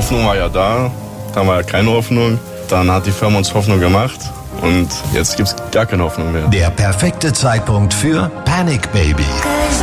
Hoffnung war ja da, dann war ja keine Hoffnung. Dann hat die Firma uns Hoffnung gemacht und jetzt gibt's gar keine Hoffnung mehr. Der perfekte Zeitpunkt für Panic Baby.